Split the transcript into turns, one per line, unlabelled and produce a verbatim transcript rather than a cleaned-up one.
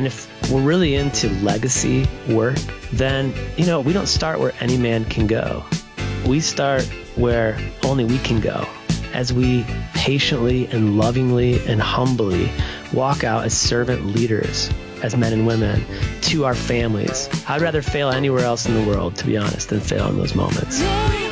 And if we're really into legacy work, then, you know, we don't start where any man can go. We start where only we can go, as we patiently and lovingly and humbly walk out as servant leaders, as men and women, to our families. I'd rather fail anywhere else in the world, to be honest, than fail in those moments.